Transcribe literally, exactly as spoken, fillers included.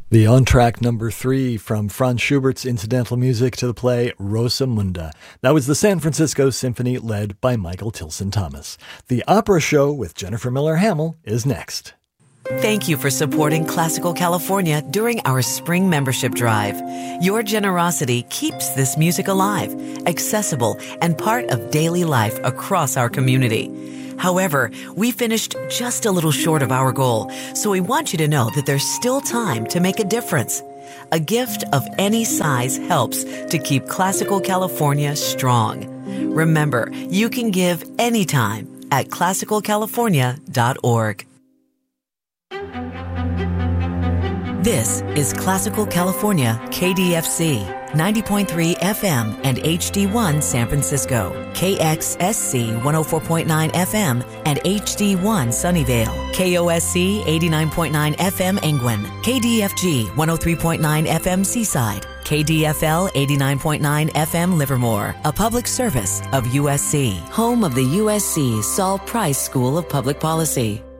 The on-track number three from Franz Schubert's incidental music to the play Rosamunda. That was the San Francisco Symphony led by Michael Tilson Thomas. The opera show with Jennifer Miller Hamill is next. Thank you for supporting Classical California during our spring membership drive. Your generosity keeps this music alive, accessible, and part of daily life across our community. However, we finished just a little short of our goal, so we want you to know that there's still time to make a difference. A gift of any size helps to keep Classical California strong. Remember, you can give anytime at classical california dot org. This is Classical California K D F C, ninety point three F M and H D one San Francisco, K X S C one oh four point nine F M and H D one Sunnyvale, K O S C eighty-nine point nine F M Angwin, K D F G one oh three point nine F M Seaside, K D F L eighty-nine point nine F M Livermore, a public service of U S C, home of the U S C Saul Price School of Public Policy.